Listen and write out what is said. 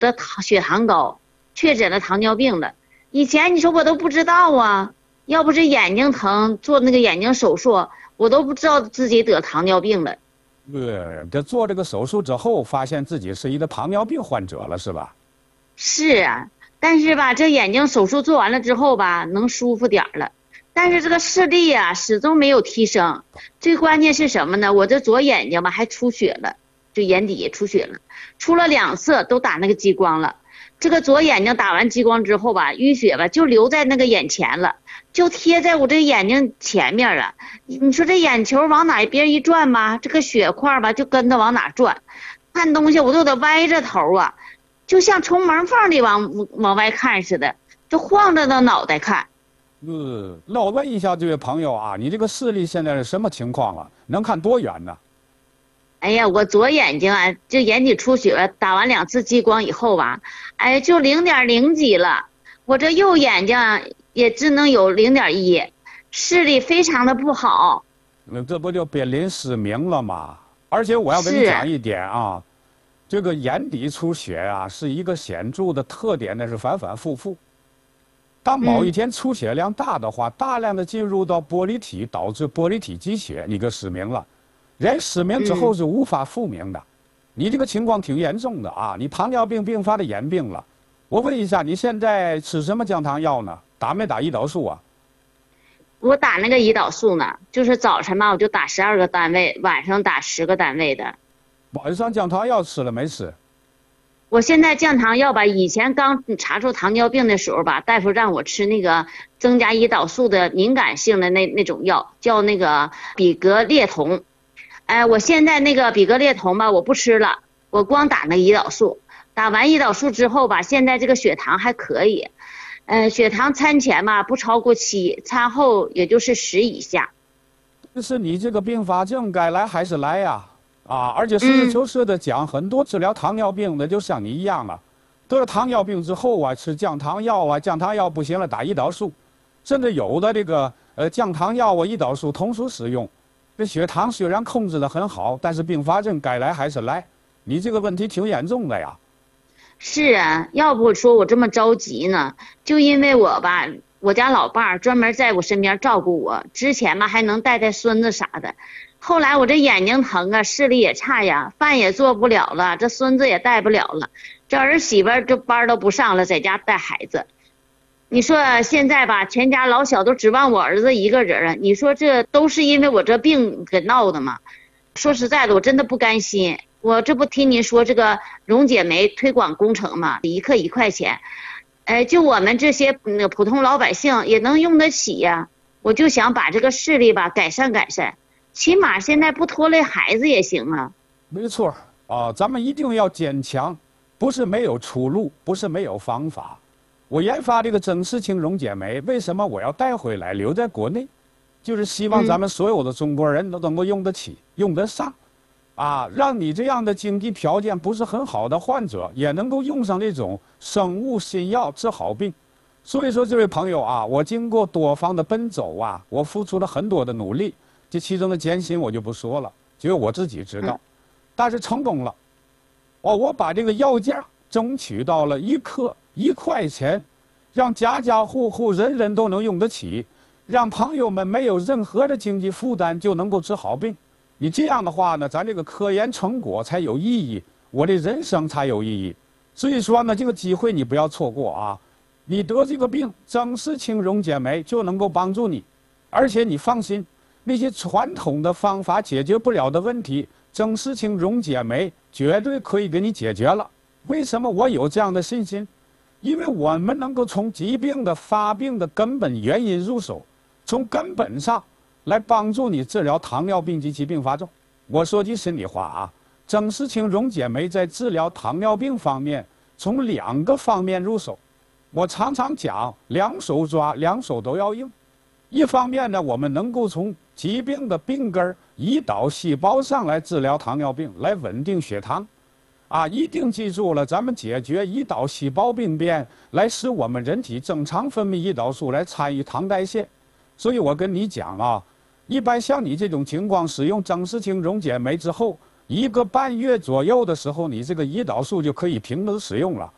得血糖高，确诊了糖尿病了。以前你说我都不知道啊，要不是眼睛疼做那个眼睛手术，我都不知道自己得糖尿病了。 这做这个手术之后，发现自己是一个糖尿病患者了，是吧？ 是啊，但是吧，这眼睛手术做完了之后吧，能舒服点了。但是这个视力啊，始终没有提升。最关键是什么呢？我这左眼睛吧还出血了，就眼底出血了，出了2次都打那个激光了。这个左眼睛打完激光之后吧，淤血吧就留在那个眼前了，就贴在我这眼睛前面了。你说这眼球往哪边一转吧，这个血块吧就跟着往哪转，看东西我都得歪着头啊，就像从门缝里往外看似的，就晃着的脑袋看。 那我问一下这位朋友啊，你这个视力现在是什么情况了？能看多远呢？ 哎呀，我左眼睛啊，这眼底出血了，打完2次激光以后吧，哎，就0.0几了。我这右眼睛也只能有0.1，视力非常的不好。 那这不就濒临失明了吗？而且我要跟你讲一点啊，这个眼底出血啊，是一个显著的特点，那是反反复复。当某一天出血量大的话，大量的进入到玻璃体，导致玻璃体积血，你就失明了。人失明之后是无法复明的。你这个情况挺严重的啊！你糖尿病并发的眼病了。我问一下，你现在吃什么降糖药呢？打没打胰岛素啊？ 我打那个胰岛素呢，就是早晨嘛我就打12个单位，晚上打10个单位的。 晚上降糖药吃了没吃？ 我现在降糖药吧，以前刚查出糖尿病的时候吧，大夫让我吃那个增加胰岛素的敏感性的那种药，叫那个比格列酮。哎，我现在那个比格列酮吧，我不吃了，我光打那胰岛素。打完胰岛素之后吧，现在这个血糖还可以，血糖餐前吧不超过7，餐后也就是10以下。 就是你这个并发症该来还是来呀？而且实事求是的讲，很多治疗糖尿病的就像你一样了，得了糖尿病之后啊，吃降糖药啊，降糖药不行了打胰岛素，甚至有的这个降糖药啊、胰岛素同时使用，这血糖虽然控制得很好，但是并发症该来还是来，你这个问题挺严重的呀。 是啊，要不说我这么着急呢，就因为我吧，我家老伴儿专门在我身边照顾我，之前吧还能带孙子啥的。后来我这眼睛疼啊，视力也差呀，饭也做不了了，这孙子也带不了了，这儿媳妇儿这班都不上了，在家带孩子。你说现在吧，全家老小都指望我儿子一个人啊，你说这都是因为我这病给闹的吗？说实在的，我真的不甘心。我这不听您说这个溶解酶推广工程嘛，1克1块钱，就我们这些普通老百姓也能用得起呀。我就想把这个视力吧改善改善。起码现在不拖累孩子也行啊。 没错啊，咱们一定要坚强，不是没有出路，不是没有方法。我研发这个增视氢溶解酶，为什么我要带回来留在国内？就是希望咱们所有的中国人都能够用得起、用得上，让你这样的经济条件不是很好的患者也能够用上这种生物新药治好病。所以说，这位朋友啊，我经过多方的奔走啊，我付出了很多的努力。这其中的艰辛我就不说了，只有我自己知道，但是成功了。我把这个药价争取到了1克1块钱，让家家户户人人都能用得起，让朋友们没有任何的经济负担就能够治好病。你这样的话呢，咱这个科研成果才有意义，我的人生才有意义。所以说呢，这个机会你不要错过啊！你得这个病，增视氢溶解酶就能够帮助你，而且你放心。那些传统的方法解决不了的问题，增视氢溶解酶绝对可以给你解决了。为什么我有这样的信心？因为我们能够从疾病的发病的根本原因入手，从根本上来帮助你治疗糖尿病及其并发症。我说句心里话啊，增视氢溶解酶在治疗糖尿病方面，从2个方面入手。我常常讲，两手抓，两手都要硬。一方面呢，我们能够从疾病的病根胰岛细胞上来治疗糖尿病，来稳定血糖，一定记住了，咱们解决胰岛细胞病变，来使我们人体正常分泌胰岛素，来参与糖代谢。所以我跟你讲啊，一般像你这种情况，使用增视氢溶解酶之后，1个半月左右的时候，你这个胰岛素就可以平时使用了。